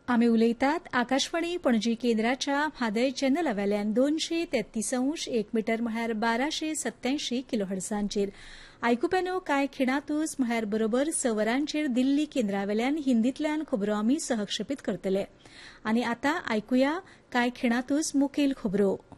आमी उलयतात आकाशवाणी पणजी केंद्राच्या म्हादय चॅनलावेल्यान 233 1 मीटर म्हळ्यार 1287 किलोहर्ट्झांचेर आयकुप्यानो कांय खिणातूच म्हळ्यार बरोबर 6 वरांचेर दिल्ली केंद्रावेल्यान हिंदीतल्यान खबरो आमी सहक्षेपीत करतले. आनी आतां आयकुया कांय खिणातूच मुखेल खबरो.